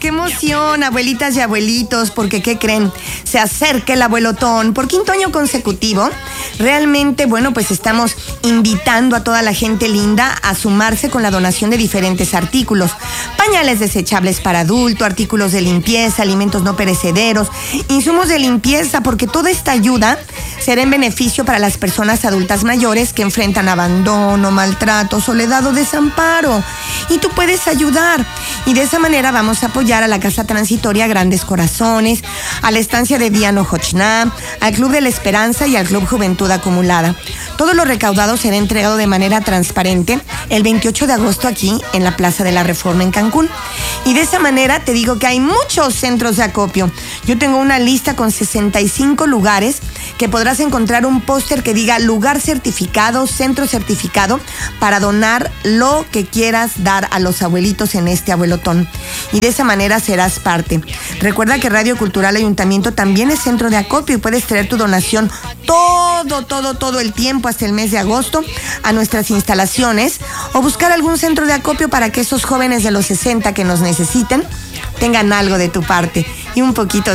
¡Qué emoción, abuelitas y abuelitos! Porque, ¿qué creen? Se acerca el abuelotón por quinto año consecutivo. Realmente, bueno, pues estamos invitando a toda la gente linda a sumarse con la donación de diferentes artículos. Pañales desechables para adulto, artículos de limpieza, alimentos no perecederos, insumos de limpieza, porque toda esta ayuda será en beneficio para las personas adultas mayores que enfrentan abandono, maltrato, soledad o desamparo. Y tú puedes ayudar. Y de esa manera vamos a apoyar a la Casa Transitoria Grandes Corazones, a la estancia de Día Nojochná, al Club de la Esperanza y al Club Juventud Acumulada. Todo lo recaudado será entregado de manera transparente el 28 de agosto aquí en la Plaza de la Reforma en Cancún. Y de esa manera te digo que hay muchos centros de acopio. Yo tengo una lista con 65 lugares que podrás encontrar un póster que diga lugar certificado, centro certificado, para donar lo que quieras dar a los abuelitos en este abuelotón. Y de esa manera serás parte. Recuerda que Radio Cultural Ayuntamiento también es centro de acopio y puedes traer tu donación todo el tiempo hasta el mes de agosto a nuestras instalaciones o buscar algún centro de acopio para que esos jóvenes de los 60 que nos necesiten tengan algo de tu parte y un poquito